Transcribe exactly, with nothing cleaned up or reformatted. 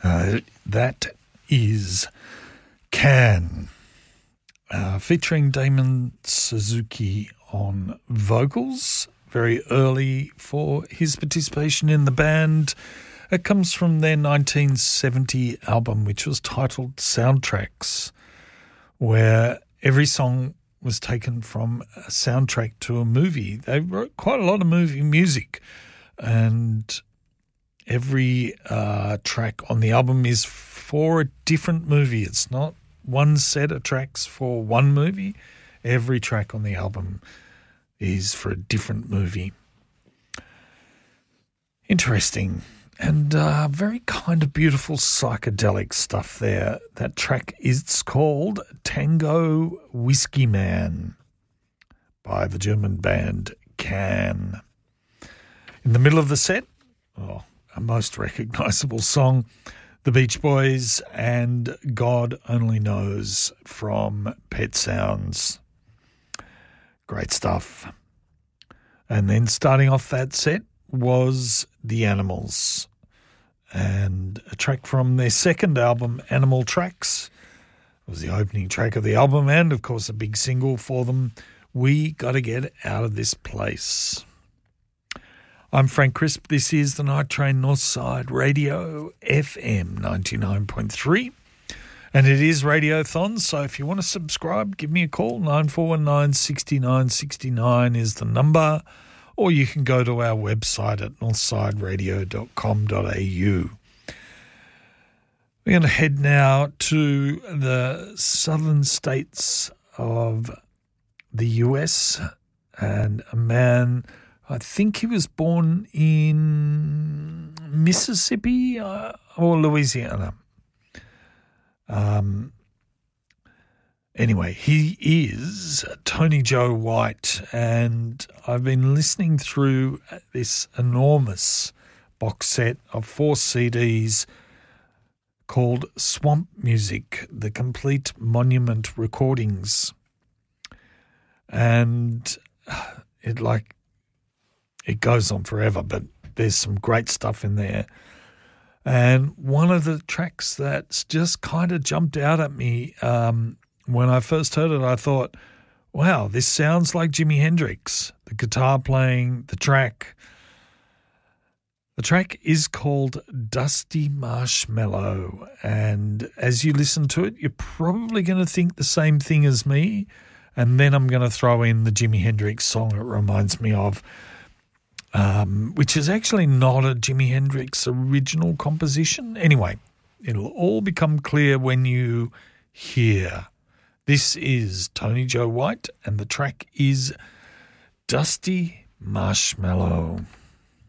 Uh, that is Can, uh, featuring Damon Suzuki on vocals, very early for his participation in the band. It comes from their nineteen seventy album, which was titled Soundtracks, where every song was taken from a soundtrack to a movie. They wrote quite a lot of movie music, and every uh, track on the album is for a different movie. It's not one set of tracks for one movie. Every track on the album is for a different movie. Interesting. And uh, very kind of beautiful psychedelic stuff there. That track is called Tango Whiskey Man by the German band Can. In the middle of the set, oh, a most recognisable song, The Beach Boys and God Only Knows from Pet Sounds. Great stuff. And then starting off that set was The Animals, and a track from their second album, Animal Tracks. It was the opening track of the album and, of course, a big single for them, We Gotta Get Out of This Place. I'm Frank Crisp. This is the Night Train Northside Radio, F M ninety-nine point three. And it is Radiothon, so if you want to subscribe, give me a call. nine four one nine, six nine six nine is the number. Or you can go to our website at northside radio dot com dot a u. We're going to head now to the southern states of the U S, and a man, I think he was born in Mississippi uh, or Louisiana. Um. Anyway, he is Tony Joe White, and I've been listening through this enormous box set of four C Ds called Swamp Music, the Complete Monument Recordings. And it like it goes on forever, but there's some great stuff in there. And one of the tracks that's just kind of jumped out at me, um, when I first heard it, I thought, wow, this sounds like Jimi Hendrix, the guitar playing, the track. The track is called Dusty Marshmallow, and as you listen to it, you're probably going to think the same thing as me, and then I'm going to throw in the Jimi Hendrix song it reminds me of, um, which is actually not a Jimi Hendrix original composition. Anyway, it'll all become clear when you hear. This is Tony Joe White, and the track is Dusty Marshmallow.